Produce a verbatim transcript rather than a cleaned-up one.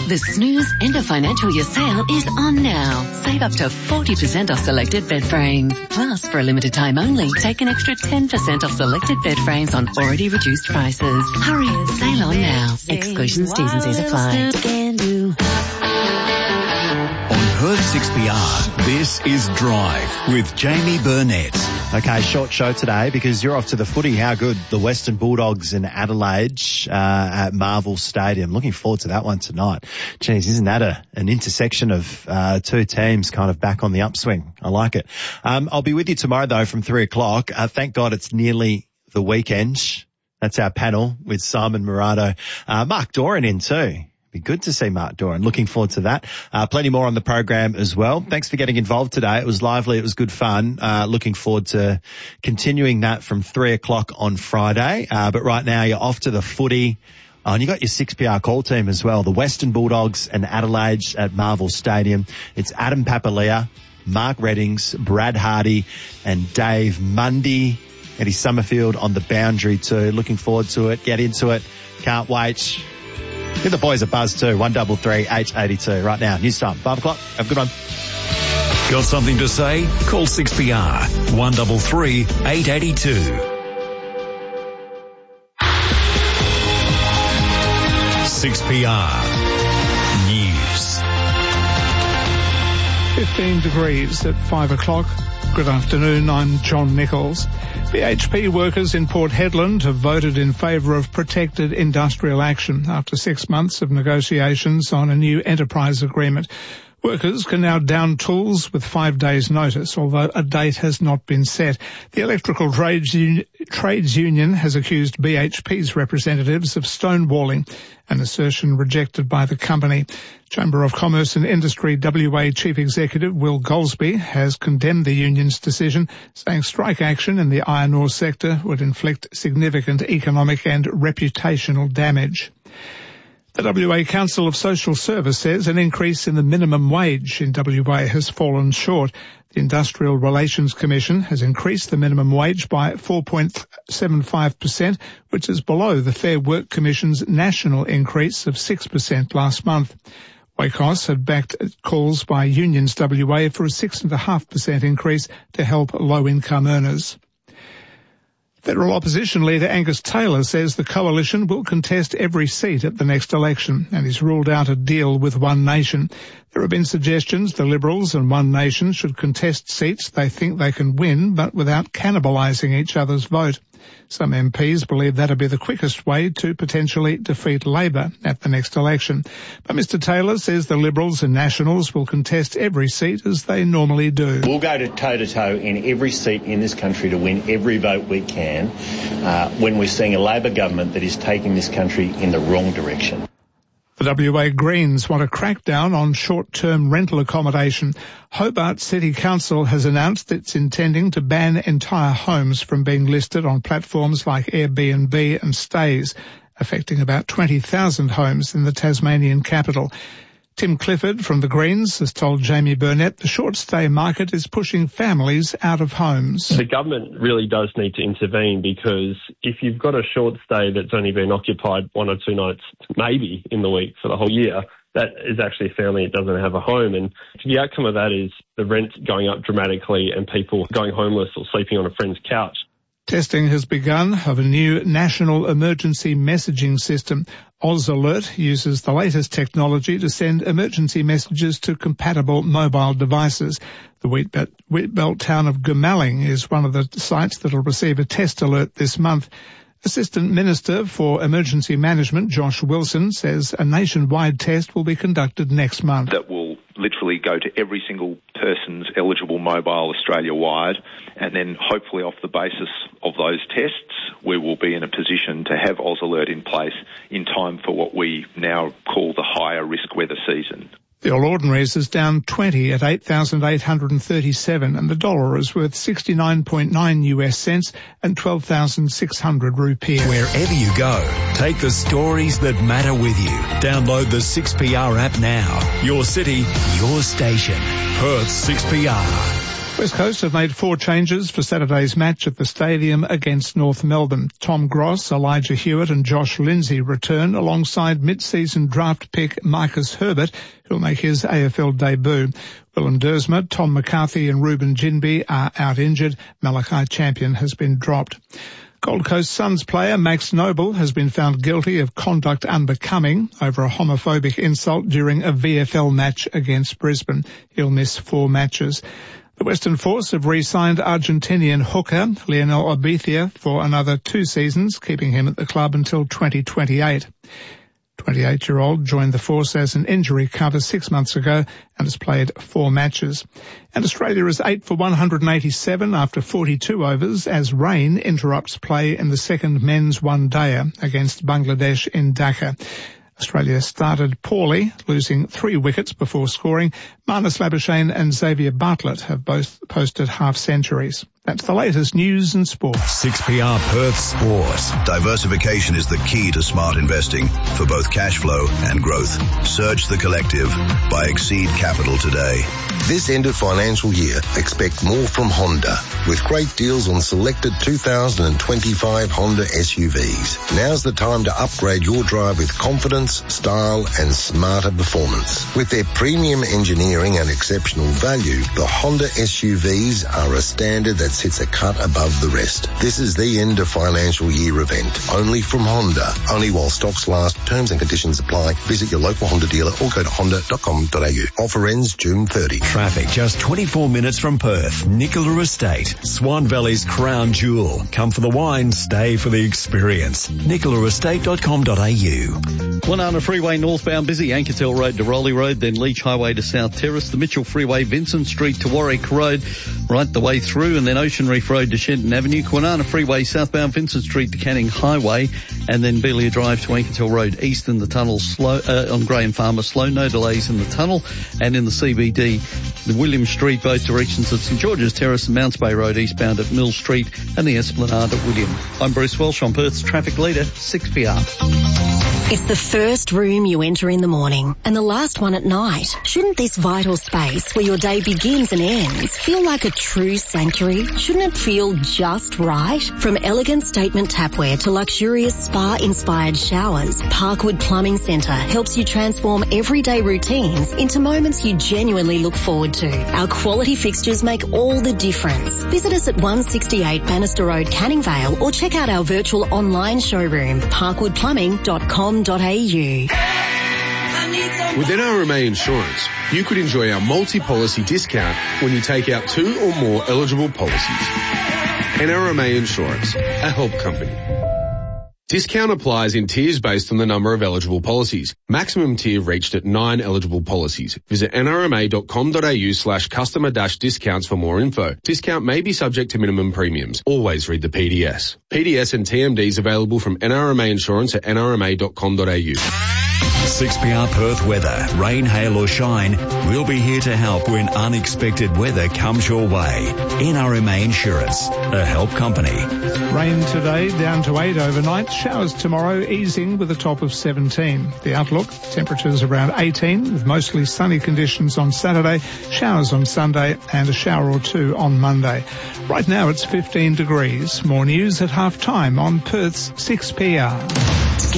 The Snooze End of Financial Year sale is on now. Save up to forty percent off selected bed frames. Plus, for a limited time only, take an extra ten percent off selected bed frames on already reduced prices. Hurry, sale on now. Exclusions, T's and C's apply. On Perth six P R, this is Drive with Jamie Burnett. Okay, short show today because you're off to the footy. How good? The Western Bulldogs in Adelaide uh, at Marvel Stadium. Looking forward to that one tonight. Geez, isn't that a, an intersection of uh, two teams kind of back on the upswing? I like it. Um, I'll be with you tomorrow, though, from three o'clock. Uh, thank God it's nearly the weekend. That's our panel with Simon Murado. Uh, Mark Doran in too. Be good to see Mark Doran. Looking forward to that. Uh, plenty more on the program as well. Thanks for getting involved today. It was lively. It was good fun. Uh, looking forward to continuing that from three o'clock on Friday. Uh, but right now you're off to the footy. Oh, and you got your six P R call team as well. The Western Bulldogs and Adelaide at Marvel Stadium. It's Adam Papalia, Mark Reddings, Brad Hardy and Dave Mundy. Eddie Summerfield on the boundary too. Looking forward to it. Get into it. Can't wait. Give the boys a buzz too. one double three H eighty-two right now. News time. Five o'clock. Have a good one. Got something to say? Call six P R one double three eight eighty-two. six P R News. fifteen degrees at five o'clock. Good afternoon, I'm John Nichols. B H P workers in Port Hedland have voted in favour of protected industrial action after six months of negotiations on a new enterprise agreement. Workers can now down tools with five days' notice, although a date has not been set. The Electrical Trades, Un- Trades Union has accused B H P's representatives of stonewalling, an assertion rejected by the company. Chamber of Commerce and Industry W A Chief Executive Will Goldsby has condemned the union's decision, saying strike action in the iron ore sector would inflict significant economic and reputational damage. The W A Council of Social Service says an increase in the minimum wage in W A has fallen short. The Industrial Relations Commission has increased the minimum wage by four point seven five percent, which is below the Fair Work Commission's national increase of six percent last month. WACOS had backed calls by Unions W A for a six point five percent increase to help low-income earners. Federal opposition leader Angus Taylor says the coalition will contest every seat at the next election and he's ruled out a deal with One Nation. There have been suggestions the Liberals and One Nation should contest seats they think they can win, but without cannibalising each other's vote. Some M Ps believe that'd be the quickest way to potentially defeat Labor at the next election. But Mister Taylor says the Liberals and Nationals will contest every seat as they normally do. We'll go to toe-to-toe in every seat in this country to win every vote we can uh, when we're seeing a Labor government that is taking this country in the wrong direction. The W A Greens want a crackdown on short-term rental accommodation. Hobart City Council has announced it's intending to ban entire homes from being listed on platforms like Airbnb and Stays, affecting about twenty thousand homes in the Tasmanian capital. Tim Clifford from the Greens has told Jamie Burnett the short stay market is pushing families out of homes. The government really does need to intervene because if you've got a short stay that's only been occupied one or two nights, maybe in the week for the whole year, that is actually a family that doesn't have a home. And the outcome of that is the rent going up dramatically and people going homeless or sleeping on a friend's couch. Testing has begun of a new national emergency messaging system. Oz Alert uses the latest technology to send emergency messages to compatible mobile devices. The Wheatbelt, Wheatbelt town of Goomalling is one of the sites that will receive a test alert this month. Assistant Minister for Emergency Management, Josh Wilson, says a nationwide test will be conducted next month. That will literally go to every single person's eligible mobile Australia-wide, and then hopefully off the basis of those tests, we will be in a position to have Oz Alert in place in time for what we now call the higher risk weather season. The All Ordinaries is down twenty at eight thousand eight hundred thirty-seven, and the dollar is worth sixty-nine point nine U S cents and twelve thousand six hundred rupiah. Wherever you go, take the stories that matter with you. Download the six P R app now. Your city, your station. Perth six P R. West Coast have made four changes for Saturday's match at the stadium against North Melbourne. Tom Gross, Elijah Hewitt and Josh Lindsay return alongside mid-season draft pick Marcus Herbert, who'll make his A F L debut. Willem Dersma, Tom McCarthy and Ruben Jinby are out injured. Malachi Champion has been dropped. Gold Coast Suns player Max Noble has been found guilty of conduct unbecoming over a homophobic insult during a V F L match against Brisbane. He'll miss four matches. The Western Force have re-signed Argentinian hooker Lionel Obethia for another two seasons, keeping him at the club until twenty twenty-eight. twenty-eight-year-old joined the Force as an injury cover six months ago and has played four matches. And Australia is eight for one hundred eighty-seven after forty-two overs as rain interrupts play in the second men's one-dayer against Bangladesh in Dhaka. Australia started poorly, losing three wickets before scoring. Marnus Labuschagne and Xavier Bartlett have both posted half-centuries. That's the latest news and sport. six P R Perth Sport. Diversification is the key to smart investing for both cash flow and growth. Search The Collective by Exceed Capital today. This end of financial year, expect more from Honda with great deals on selected two thousand twenty-five Honda S U Vs. Now's the time to upgrade your drive with confidence, style and smarter performance. With their premium engineering and exceptional value, the Honda S U Vs are a standard that sits a cut above the rest. This is the end of financial year event. Only from Honda. Only while stocks last. Terms and conditions apply. Visit your local Honda dealer or go to honda dot com dot a u. Offer ends June thirtieth. Traffic just twenty-four minutes from Perth. Nicola Estate, Swan Valley's crown jewel. Come for the wine, stay for the experience. nicola estate dot com dot a u. Kwinana Freeway northbound busy, Ankertel Road to Rowley Road, then Leach Highway to South Terrace, the Mitchell Freeway, Vincent Street to Warwick Road, right the way through, and then Ocean Reef Road to Shenton Avenue, Kwinana Freeway southbound Vincent Street to Canning Highway, and then Belia Drive to Ankertel Road east in the tunnel, slow uh, on Graham Farmer, slow, no delays in the tunnel, and in the C B D, the William Street, both directions at St George's Terrace and Mounts Bay Road eastbound at Mill Street, and the Esplanade at William. I'm Bruce Welsh on Perth's traffic leader, six P R. It's the first room you enter in the morning and the last one at night. Shouldn't this vital space where your day begins and ends feel like a true sanctuary? Shouldn't it feel just right? From elegant statement tapware to luxurious spa-inspired showers, Parkwood Plumbing Centre helps you transform everyday routines into moments you genuinely look forward to. Our quality fixtures make all the difference. Visit us at one sixty-eight Bannister Road, Canning Vale, or check out our virtual online showroom, parkwood plumbing dot com dot a u. With N R M A Insurance, you could enjoy our multi-policy discount when you take out two or more eligible policies. N R M A Insurance, a help company. Discount applies in tiers based on the number of eligible policies. Maximum tier reached at nine eligible policies. Visit n r m a dot com dot a u slash customer dash discounts for more info. Discount may be subject to minimum premiums. Always read the P D S. P D S and T M Ds available from N R M A Insurance at n r m a dot com dot a u. six P R Perth weather. Rain, hail or shine, we'll be here to help when unexpected weather comes your way. N R M A Insurance, a help company. Rain today, down to eight overnight. Showers tomorrow, easing with a top of seventeen. The outlook, temperatures around eighteen with mostly sunny conditions on Saturday, showers on Sunday and a shower or two on Monday. Right now it's fifteen degrees. More news at half time on Perth's six P R.